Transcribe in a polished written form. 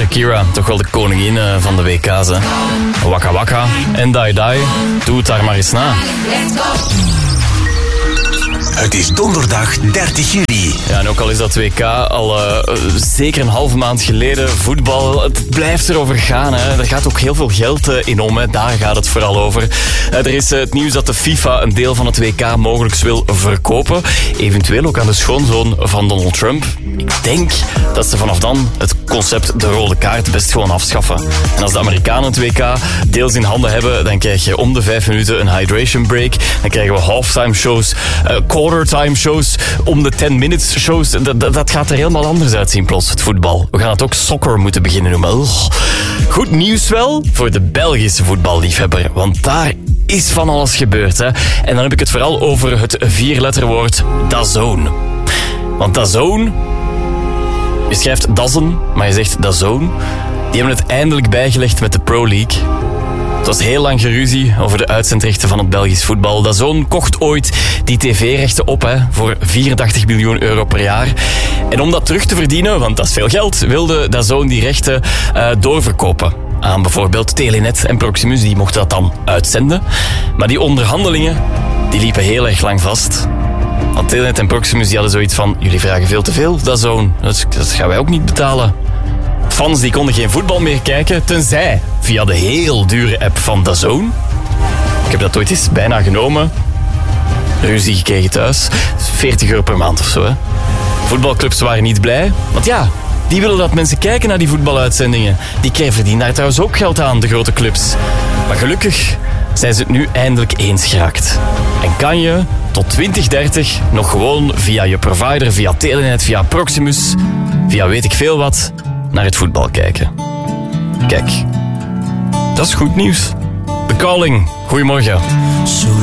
Shakira, toch wel de koningin van de WK's. Hè? Waka Waka en Die Die. Doe het daar maar eens na. Het is donderdag 30 juli. Ja, en ook al is dat WK al zeker een halve maand geleden, voetbal, het blijft erover gaan. Hè. Er gaat ook heel veel geld in om, hè. Daar gaat het vooral over. Er is het nieuws dat de FIFA een deel van het WK mogelijk wil verkopen. Eventueel ook aan de schoonzoon van Donald Trump. Ik denk dat ze vanaf dan het concept de rode kaart best gewoon afschaffen. En als de Amerikanen het WK deels in handen hebben, dan krijg je om de 5 minuten een hydration break. Dan krijgen we halftime shows, quartertime shows, om de 10 minutes shows. Dat gaat er helemaal anders uitzien plots, het voetbal. We gaan het ook soccer moeten beginnen noemen. Goed nieuws wel voor de Belgische voetballiefhebber, want daar is van alles gebeurd. Hè? En dan heb ik het vooral over het 4-letterwoord DAZN. Want DAZN, je schrijft DAZN, maar je zegt DAZN. Die hebben het eindelijk bijgelegd met de Pro League. Het was heel lang geruzie over de uitzendrechten van het Belgisch voetbal. DAZN kocht ooit die tv-rechten op voor 84 miljoen euro per jaar. En om dat terug te verdienen, want dat is veel geld, wilde DAZN die rechten doorverkopen aan bijvoorbeeld Telenet en Proximus. Die mochten dat dan uitzenden. Maar die onderhandelingen die liepen heel erg lang vast. Want Telenet en Proximus die hadden zoiets van: jullie vragen veel te veel, DAZN. Dat gaan wij ook niet betalen. Fans die konden geen voetbal meer kijken, tenzij via de heel dure app van DAZN. Ik heb dat ooit eens bijna genomen. Ruzie gekregen thuis. 40 euro per maand of zo. Hè. Voetbalclubs waren niet blij. Want ja, die willen dat mensen kijken naar die voetbaluitzendingen. Die verdienen daar trouwens ook geld aan, de grote clubs. Maar gelukkig zijn ze het nu eindelijk eens geraakt. En kan je tot 2030 nog gewoon via je provider, via Telenet, via Proximus, via weet ik veel wat, naar het voetbal kijken. Kijk, dat is goed nieuws. The Calling, goedemorgen.